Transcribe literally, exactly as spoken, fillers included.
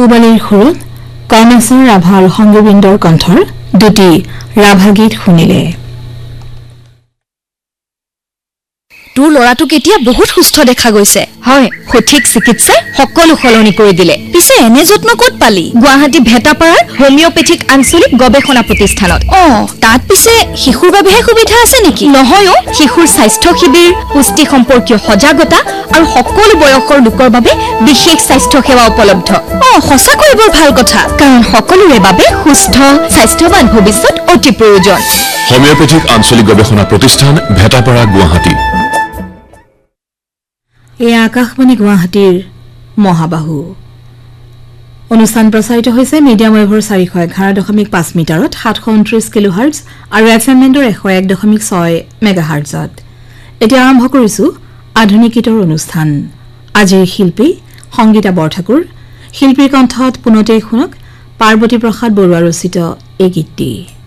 পুবালীৰ সুৰত কৰ্ণেশ্বৰ ৰাভা আৰু সংগীবৃন্দৰ কণ্ঠৰ দুটি ৰাভা গীত শুনিলে। তোৰ ল'ৰাটো কেতিয়া বহুত সুস্থ দেখা গৈছে। হয়, সঠিক চিকিৎসাই সকলো সলনি কৰি দিলে। পিছে এনে যত্ন ক'ত পালি? গুৱাহাটী ভেটাপাৰাৰ হোমিঅপেথিক আঞ্চলিক গৱেষণা প্ৰতিষ্ঠানত। অ তাত পিছে শিশুৰ বাবেহে সুবিধা আছে নেকি? নহয় অ, শিশুৰ স্বাস্থ্য শিবিৰ, পুষ্টি সম্পৰ্কীয় সজাগতা আৰু সকলো বয়সৰ লোকৰ বাবে বিশেষ স্বাস্থ্য সেৱা উপলব্ধ। অ সঁচাকৈ বৰ ভাল কথা, কাৰণ সকলোৰে বাবে সুস্থ স্বাস্থ্যৱান ভৱিষ্যত অতি প্ৰয়োজন। হোমিঅপেথিক আঞ্চলিক গৱেষণা প্ৰতিষ্ঠান ভেটাপাৰা গুৱাহাটী। এই আকাশবাণী গুৱাহাটীৰ মহাবাহু অনুষ্ঠান প্ৰচাৰিত হৈছে মিডিয়াম ৱেভৰ চাৰিশ এঘাৰ দশমিক পাঁচ মিটাৰত সাতশ ঊনত্ৰিশ কিলো হাৰ্টজ আৰু এফ এম বেণ্ডৰ এশ এক দশমিক ছয় মেগা হাৰ্টজত। এতিয়া আৰম্ভ কৰিছো আধুনিক গীতৰ অনুষ্ঠান। আজিৰ শিল্পী সংগীতা বৰঠাকুৰ, শিল্পীৰ কণ্ঠত পুনতেই শুনক পাৰ্বতী প্ৰসাদ বৰুৱা ৰচিত এই গীতটি।